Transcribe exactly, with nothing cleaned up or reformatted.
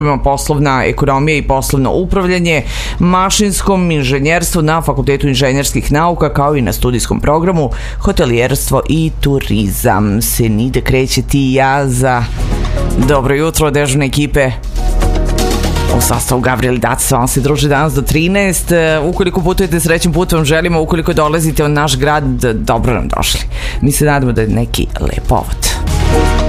poslovna ekonomija i poslovno upravljanje, mašinskom inženjerstvu na Fakultetu inženjerskih nauka, kao i na studijskom programu hotelijerstvo i turizam. Senide kreće ti i ja za dobro jutro dežurne ekipe u sastavu Gabriel Dac. Vam se druži danas do trinaest. Ukoliko putujete srećnim putem vam želimo, ukoliko dolazite u naš grad, dobro nam došli. Mi se nadamo da je neki lep povod.